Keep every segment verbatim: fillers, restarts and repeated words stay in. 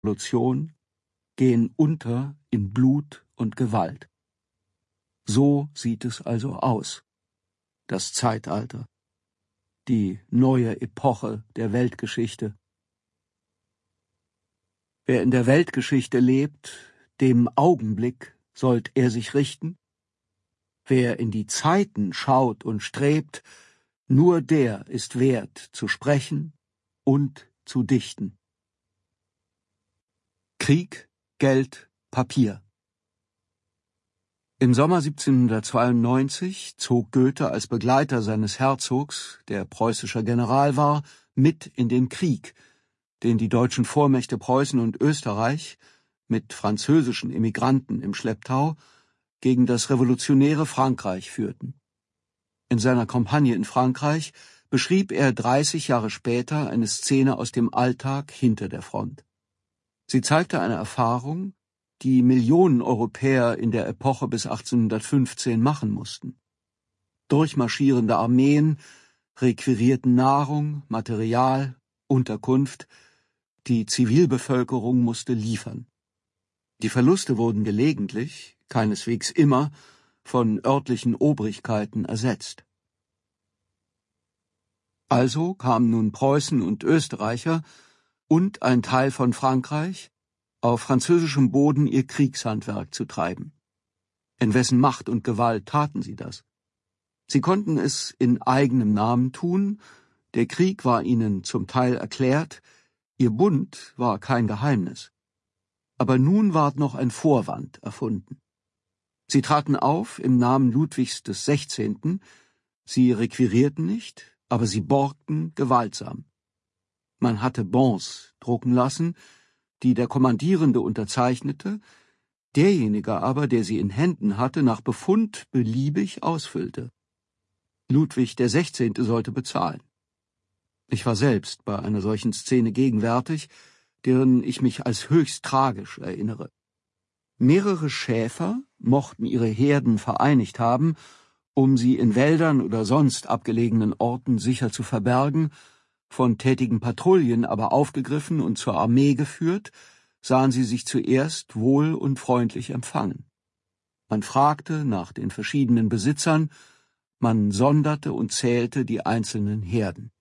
Revolution gehen unter in Blut und Gewalt. So sieht es also aus, das Zeitalter, die neue Epoche der Weltgeschichte. Wer in der Weltgeschichte lebt, dem Augenblick sollt er sich richten. Wer in die Zeiten schaut und strebt, nur der ist wert zu sprechen und zu dichten. Krieg, Geld, Papier. Im Sommer siebzehnhundertzweiundneunzig zog Goethe als Begleiter seines Herzogs, der preußischer General war, mit in den Krieg, den die deutschen Vormächte Preußen und Österreich mit französischen Emigranten im Schlepptau gegen das revolutionäre Frankreich führten. In seiner Kampagne in Frankreich beschrieb er dreißig Jahre später eine Szene aus dem Alltag hinter der Front. Sie zeigte eine Erfahrung, die Millionen Europäer in der Epoche bis achtzehnhundertfünfzehn machen mussten. Durchmarschierende Armeen requirierten Nahrung, Material, Unterkunft, die Zivilbevölkerung musste liefern. Die Verluste wurden gelegentlich, keineswegs immer, von örtlichen Obrigkeiten ersetzt. Also kamen nun Preußen und Österreicher und ein Teil von Frankreich auf französischem Boden ihr Kriegshandwerk zu treiben. In wessen Macht und Gewalt taten sie das? Sie konnten es in eigenem Namen tun, der Krieg war ihnen zum Teil erklärt, ihr Bund war kein Geheimnis. Aber nun ward noch ein Vorwand erfunden. Sie traten auf im Namen Ludwigs des Sechzehnten, sie requirierten nicht, aber sie borgten gewaltsam. Man hatte Bons drucken lassen, die der Kommandierende unterzeichnete, derjenige aber, der sie in Händen hatte, nach Befund beliebig ausfüllte. Ludwig der Sechzehnte sollte bezahlen. Ich war selbst bei einer solchen Szene gegenwärtig, deren ich mich als höchst tragisch erinnere. Mehrere Schäfer mochten ihre Herden vereinigt haben, um sie in Wäldern oder sonst abgelegenen Orten sicher zu verbergen, von tätigen Patrouillen aber aufgegriffen und zur Armee geführt, sahen sie sich zuerst wohl und freundlich empfangen. Man fragte nach den verschiedenen Besitzern, man sonderte und zählte die einzelnen Herden.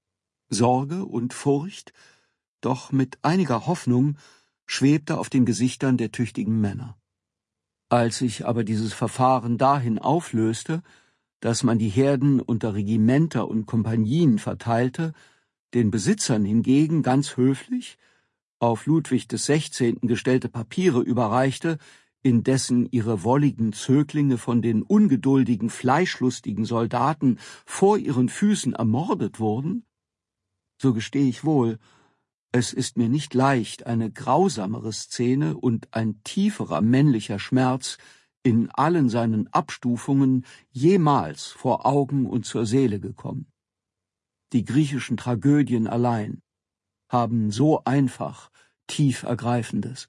Sorge und Furcht, doch mit einiger Hoffnung, schwebte auf den Gesichtern der tüchtigen Männer. Als sich aber dieses Verfahren dahin auflöste, dass man die Herden unter Regimenter und Kompanien verteilte, den Besitzern hingegen ganz höflich auf Ludwig des Sechzehnten gestellte Papiere überreichte, indessen ihre wolligen Zöglinge von den ungeduldigen, fleischlustigen Soldaten vor ihren Füßen ermordet wurden, so gestehe ich wohl, es ist mir nicht leicht, eine grausamere Szene und ein tieferer männlicher Schmerz in allen seinen Abstufungen jemals vor Augen und zur Seele gekommen. Die griechischen Tragödien allein haben so einfach tief Ergreifendes.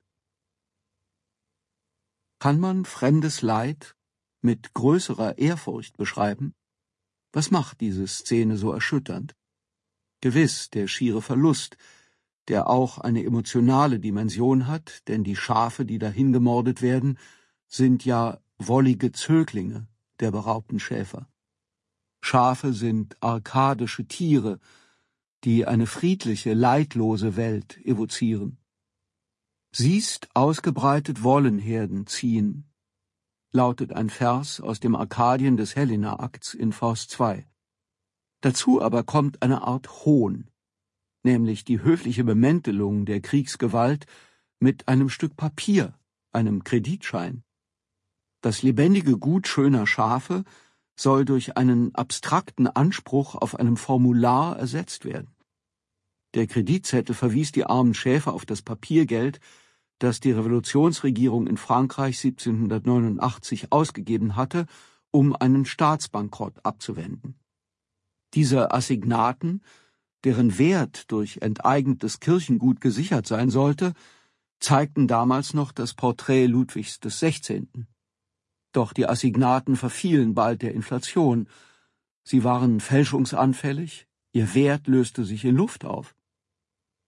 Kann man fremdes Leid mit größerer Ehrfurcht beschreiben? Was macht diese Szene so erschütternd? Gewiss der schiere Verlust, der auch eine emotionale Dimension hat, denn die Schafe, die dahin gemordet werden, sind ja wollige Zöglinge der beraubten Schäfer. Schafe sind arkadische Tiere, die eine friedliche, leidlose Welt evozieren. Siehst ausgebreitet Wollenherden ziehen, lautet ein Vers aus dem Arkadien des Helena-Akts in Faust zwei. Dazu aber kommt eine Art Hohn, nämlich die höfliche Bemäntelung der Kriegsgewalt mit einem Stück Papier, einem Kreditschein. Das lebendige Gut schöner Schafe soll durch einen abstrakten Anspruch auf einem Formular ersetzt werden. Der Kreditzettel verwies die armen Schäfer auf das Papiergeld, das die Revolutionsregierung in Frankreich siebzehnhundertneunundachtzig ausgegeben hatte, um einen Staatsbankrott abzuwenden. Diese Assignaten, deren Wert durch enteigntes Kirchengut gesichert sein sollte, zeigten damals noch das Porträt Ludwigs des Sechzehnten. Doch die Assignaten verfielen bald der Inflation. Sie waren fälschungsanfällig, ihr Wert löste sich in Luft auf.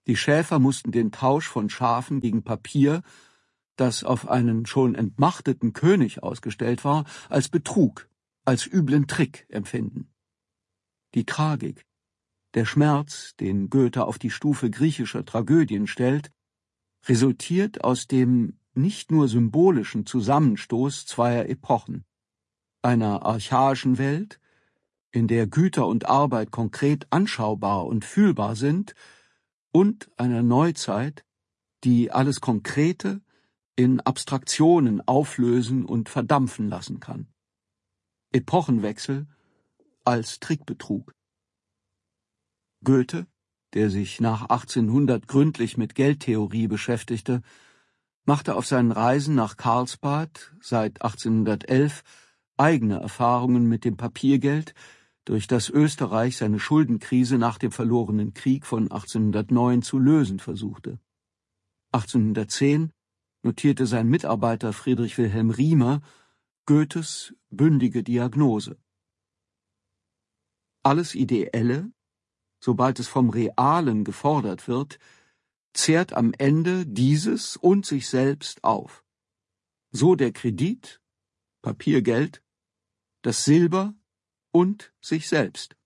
Die Schäfer mussten den Tausch von Schafen gegen Papier, das auf einen schon entmachteten König ausgestellt war, als Betrug, als üblen Trick empfinden. Die Tragik, der Schmerz, den Goethe auf die Stufe griechischer Tragödien stellt, resultiert aus dem nicht nur symbolischen Zusammenstoß zweier Epochen, einer archaischen Welt, in der Güter und Arbeit konkret anschaubar und fühlbar sind, und einer Neuzeit, die alles Konkrete in Abstraktionen auflösen und verdampfen lassen kann. Epochenwechsel als Trickbetrug. Goethe, der sich nach achtzehnhundert gründlich mit Geldtheorie beschäftigte, machte auf seinen Reisen nach Karlsbad seit achtzehnhundertelf eigene Erfahrungen mit dem Papiergeld, durch das Österreich seine Schuldenkrise nach dem verlorenen Krieg von achtzehnhundertneun zu lösen versuchte. achtzehnhundertzehn notierte sein Mitarbeiter Friedrich Wilhelm Riemer Goethes bündige Diagnose. Alles Ideelle, sobald es vom Realen gefordert wird, zehrt am Ende dieses und sich selbst auf. So der Kredit, Papiergeld, das Silber und sich selbst.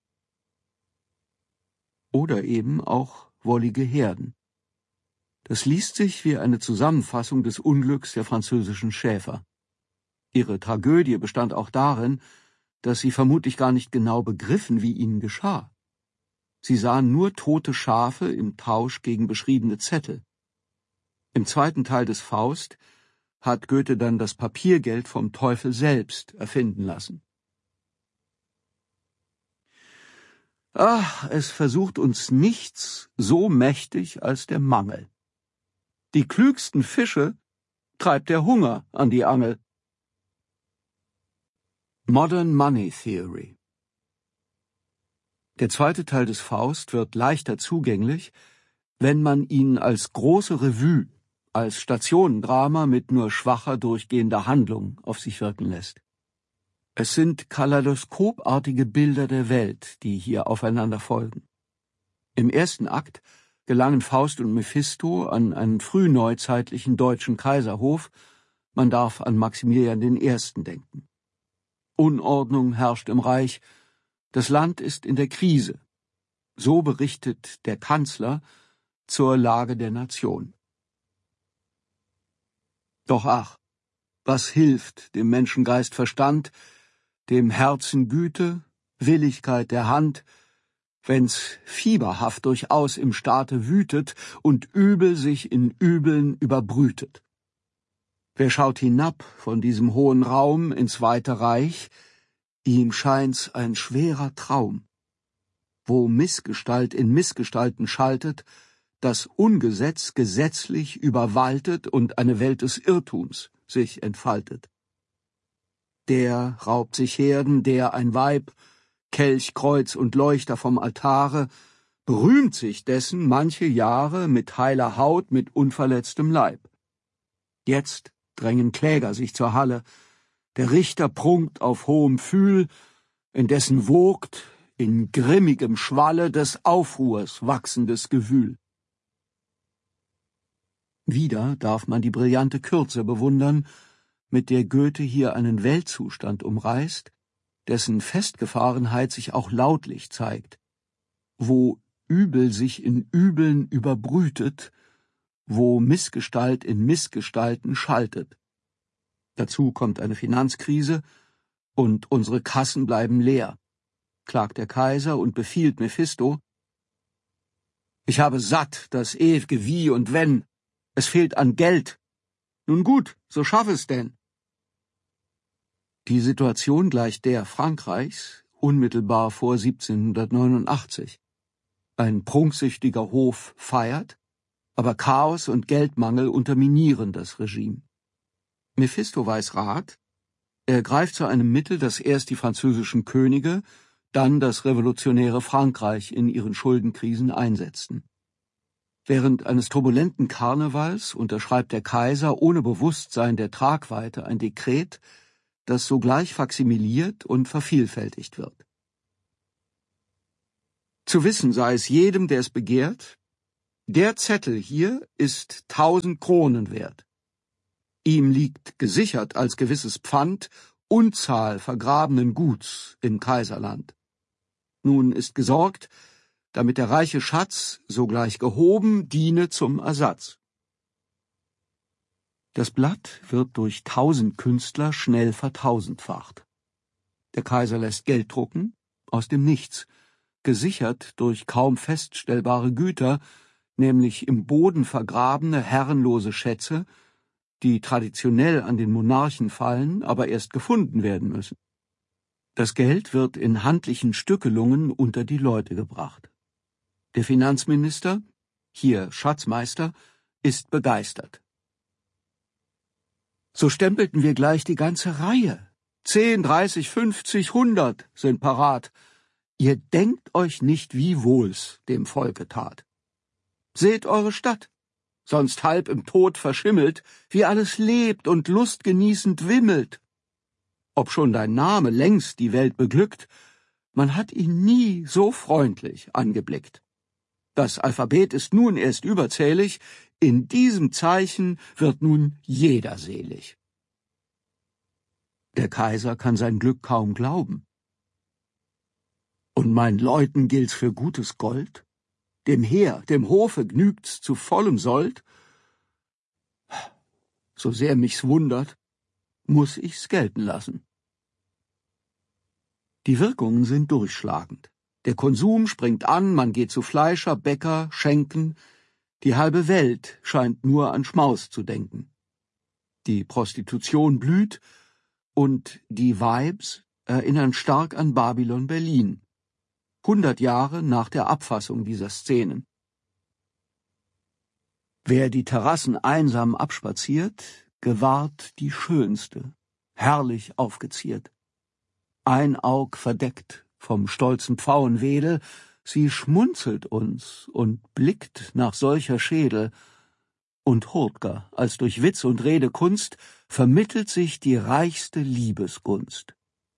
Oder eben auch wollige Herden. Das liest sich wie eine Zusammenfassung des Unglücks der französischen Schäfer. Ihre Tragödie bestand auch darin, dass sie vermutlich gar nicht genau begriffen, wie ihnen geschah. Sie sahen nur tote Schafe im Tausch gegen beschriebene Zettel. Im zweiten Teil des Faust hat Goethe dann das Papiergeld vom Teufel selbst erfinden lassen. Ach, es versucht uns nichts so mächtig als der Mangel. Die klügsten Fische treibt der Hunger an die Angel. Modern Money Theory. Der zweite Teil des Faust wird leichter zugänglich, wenn man ihn als große Revue, als Stationendrama mit nur schwacher durchgehender Handlung auf sich wirken lässt. Es sind kaleidoskopartige Bilder der Welt, die hier aufeinander folgen. Im ersten Akt gelangen Faust und Mephisto an einen frühneuzeitlichen deutschen Kaiserhof, man darf an Maximilian den Ersten denken. Unordnung herrscht im Reich, das Land ist in der Krise. So berichtet der Kanzler zur Lage der Nation. Doch ach, was hilft dem Menschengeist Verstand, dem Herzen Güte, Willigkeit der Hand, wenn's fieberhaft durchaus im Staate wütet und Übel sich in Übeln überbrütet. Wer schaut hinab von diesem hohen Raum ins weite Reich, ihm scheint's ein schwerer Traum, wo Missgestalt in Missgestalten schaltet, das Ungesetz gesetzlich überwaltet und eine Welt des Irrtums sich entfaltet. Der raubt sich Herden, der ein Weib, Kelch, Kreuz und Leuchter vom Altare, berühmt sich dessen manche Jahre mit heiler Haut, mit unverletztem Leib. Jetzt drängen Kläger sich zur Halle, der Richter prunkt auf hohem Pfühl, indessen wogt in grimmigem Schwalle des Aufruhrs wachsendes Gewühl. Wieder darf man die brillante Kürze bewundern, mit der Goethe hier einen Weltzustand umreißt, dessen Festgefahrenheit sich auch lautlich zeigt, wo Übel sich in Übeln überbrütet, wo Missgestalt in Missgestalten schaltet. Dazu kommt eine Finanzkrise, und unsere Kassen bleiben leer, klagt der Kaiser und befiehlt Mephisto: Ich habe satt das ew'ge Wie und Wenn, es fehlt an Geld. Nun gut, so schaff es denn. Die Situation gleicht der Frankreichs unmittelbar vor siebzehnhundertneunundachtzig. Ein prunksüchtiger Hof feiert, aber Chaos und Geldmangel unterminieren das Regime. Mephisto weiß Rat, er greift zu einem Mittel, das erst die französischen Könige, dann das revolutionäre Frankreich in ihren Schuldenkrisen einsetzten. Während eines turbulenten Karnevals unterschreibt der Kaiser ohne Bewusstsein der Tragweite ein Dekret, das sogleich faksimiliert und vervielfältigt wird. Zu wissen sei es jedem, der es begehrt, Der Zettel hier ist tausend Kronen wert. Ihm liegt gesichert als gewisses Pfand Unzahl vergrabenen Guts im Kaiserland. Nun ist gesorgt, damit der reiche Schatz, sogleich gehoben, diene zum Ersatz. Das Blatt wird durch tausend Künstler schnell vertausendfacht. Der Kaiser lässt Geld drucken, aus dem Nichts, gesichert durch kaum feststellbare Güter, nämlich im Boden vergrabene herrenlose Schätze, die traditionell an den Monarchen fallen, aber erst gefunden werden müssen. Das Geld wird in handlichen Stückelungen unter die Leute gebracht. Der Finanzminister, hier Schatzmeister, ist begeistert. So stempelten wir gleich die ganze Reihe. Zehn, dreißig, fünfzig, hundert sind parat. Ihr denkt euch nicht, wie wohl's dem Volke tat. Seht eure Stadt, sonst halb im Tod verschimmelt, wie alles lebt und lustgenießend wimmelt. Ob schon dein Name längst die Welt beglückt, man hat ihn nie so freundlich angeblickt. Das Alphabet ist nun erst überzählig, in diesem Zeichen wird nun jeder selig. Der Kaiser kann sein Glück kaum glauben. Und meinen Leuten gilt's für gutes Gold? Dem Heer, dem Hofe gnügt's zu vollem Sold? So sehr mich's wundert, muß ich's gelten lassen. Die Wirkungen sind durchschlagend. Der Konsum springt an, man geht zu Fleischer, Bäcker, Schenken. Die halbe Welt scheint nur an Schmaus zu denken. Die Prostitution blüht und die Vibes erinnern stark an Babylon Berlin. Hundert Jahre nach der Abfassung dieser Szenen. Wer die Terrassen einsam abspaziert, gewahrt die schönste, herrlich aufgeziert. Ein Aug verdeckt vom stolzen Pfauenwedel, sie schmunzelt uns und blickt nach solcher Schädel. Und Hurtger, als durch Witz und Rede Kunst, vermittelt sich die reichste Liebesgunst.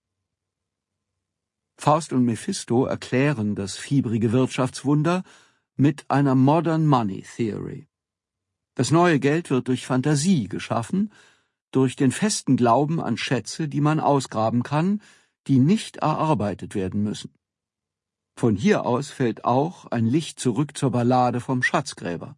Faust und Mephisto erklären das fiebrige Wirtschaftswunder mit einer Modern Money Theory. Das neue Geld wird durch Fantasie geschaffen, durch den festen Glauben an Schätze, die man ausgraben kann, die nicht erarbeitet werden müssen. Von hier aus fällt auch ein Licht zurück zur Ballade vom Schatzgräber.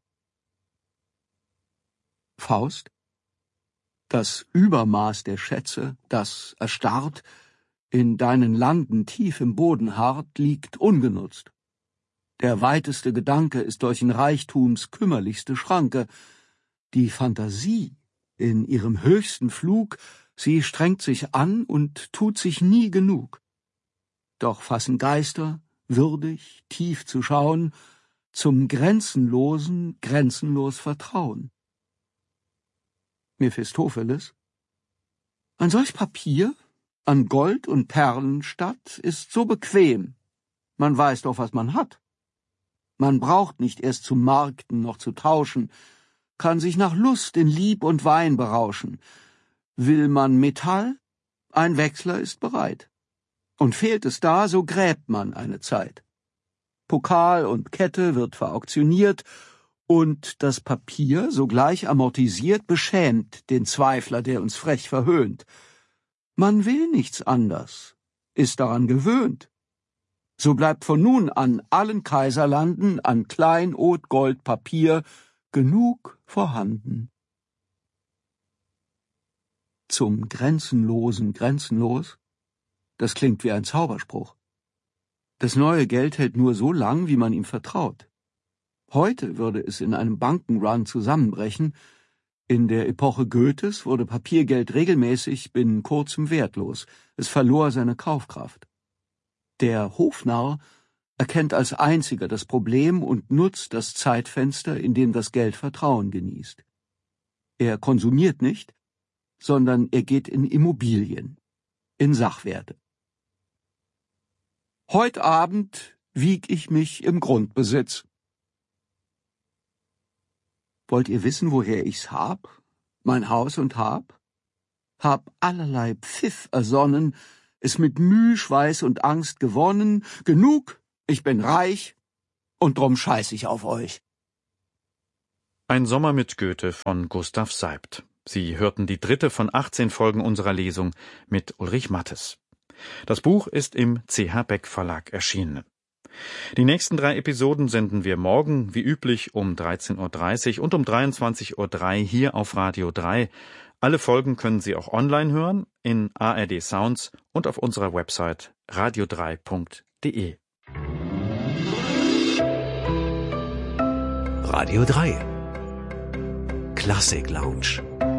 Faust: Das Übermaß der Schätze, das erstarrt, in deinen Landen tief im Boden harrt, liegt ungenutzt. Der weiteste Gedanke ist solchen Reichtums kümmerlichste Schranke. Die Fantasie in ihrem höchsten Flug, sie strengt sich an und tut sich nie genug. Doch fassen Geister, würdig, tief zu schauen, zum Grenzenlosen grenzenlos Vertrauen. Mephistopheles: Ein solch Papier an Gold und Perlen statt ist so bequem. Man weiß doch, was man hat. Man braucht nicht erst zu markten noch zu tauschen, kann sich nach Lust in Lieb und Wein berauschen. Will man Metall? Ein Wechsler ist bereit. Und fehlt es da, so gräbt man eine Zeit. Pokal und Kette wird verauktioniert, und das Papier, sogleich amortisiert, beschämt den Zweifler, der uns frech verhöhnt. Man will nichts anders, ist daran gewöhnt. So bleibt von nun an allen Kaiserlanden an Kleinod, Gold, Papier genug vorhanden. Zum Grenzenlosen grenzenlos? Das klingt wie ein Zauberspruch. Das neue Geld hält nur so lang, wie man ihm vertraut. Heute würde es in einem Bankenrun zusammenbrechen. In der Epoche Goethes wurde Papiergeld regelmäßig binnen kurzem wertlos. Es verlor seine Kaufkraft. Der Hofnarr erkennt als einziger das Problem und nutzt das Zeitfenster, in dem das Geld Vertrauen genießt. Er konsumiert nicht, sondern er geht in Immobilien, in Sachwerte. Heut Abend wieg ich mich im Grundbesitz. Wollt ihr wissen, woher ich's hab? Mein Haus und Hab? Hab allerlei Pfiff ersonnen, es mit Müh, Schweiß und Angst gewonnen. Genug, ich bin reich, und drum scheiß ich auf euch. Ein Sommer mit Goethe von Gustav Seibt. Sie hörten die dritte von achtzehn Folgen unserer Lesung mit Ulrich Mattes. Das Buch ist im C H Beck Verlag erschienen. Die nächsten drei Episoden senden wir morgen, wie üblich, um dreizehn Uhr dreißig und um dreiundzwanzig Uhr drei hier auf Radio drei. Alle Folgen können Sie auch online hören, in A R D Sounds und auf unserer Website radio drei punkt de. Radio drei Klassik Lounge.